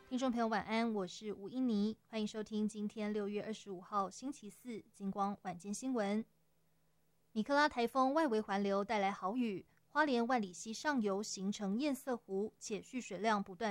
听众朋友晚安，我是吴英妮，欢迎收听今天6月25号星期四金光晚间新闻。米克拉台风外围环流带来豪雨，花莲万里溪上游形成堰塞湖，且蓄水量不断